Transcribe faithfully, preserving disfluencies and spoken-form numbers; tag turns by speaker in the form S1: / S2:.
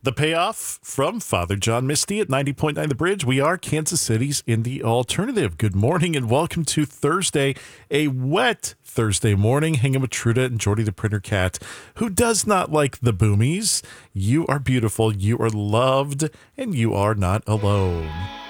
S1: The payoff from Father John Misty at ninety point nine The Bridge. We are Kansas City's Indie Alternative. Good morning and welcome to Thursday, a wet Thursday morning, hanging with Truda and Jordy the Printer Cat, who does not like the boomies. You are beautiful, you are loved, and you are not alone.